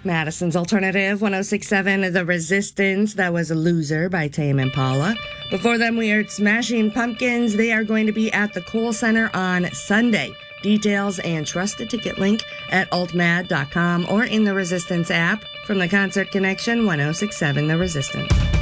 Madison's Alternative 106.7, The Resistance. That was a Loser by Tame Impala. Before them, we heard Smashing Pumpkins. They are going to be at the Kohl Center on Sunday. Details and trusted ticket link at altmad.com or in the Resistance app. From the Concert Connection 106.7, The Resistance.